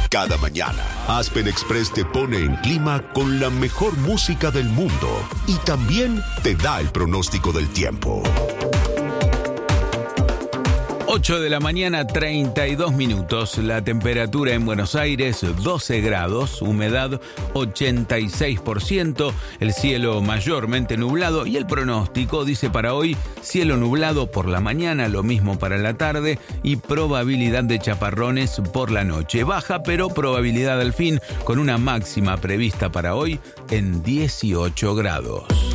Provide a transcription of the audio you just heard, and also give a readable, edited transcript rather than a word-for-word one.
Cada mañana, Aspen Express te pone en clima con la mejor música del mundo y también te da el pronóstico del tiempo. 8 de la mañana, 32 minutos. La temperatura en Buenos Aires, 12 grados, humedad 86%, el cielo mayormente nublado y el pronóstico dice para hoy cielo nublado por la mañana, lo mismo para la tarde y probabilidad de chaparrones por la noche. Baja, pero probabilidad al fin, con una máxima prevista para hoy en 18 grados.